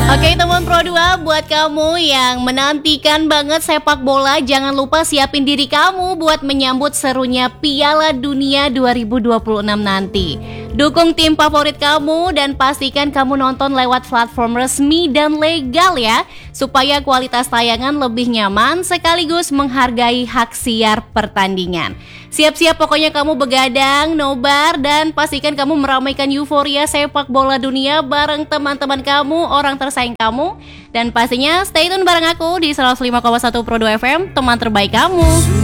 Oke teman Pro 2, buat kamu yang menantikan banget sepak bola, jangan lupa siapin diri kamu buat menyambut serunya Piala Dunia 2026 nanti. Dukung tim favorit kamu dan pastikan kamu nonton lewat platform resmi dan legal ya, supaya kualitas tayangan lebih nyaman sekaligus menghargai hak siar pertandingan. Siap-siap pokoknya kamu begadang, nobar, dan pastikan kamu meramaikan euforia sepak bola dunia bareng teman-teman kamu, orang tersayang kamu. Dan pastinya stay tune bareng aku di 105,1 Pro 2 FM, teman terbaik kamu.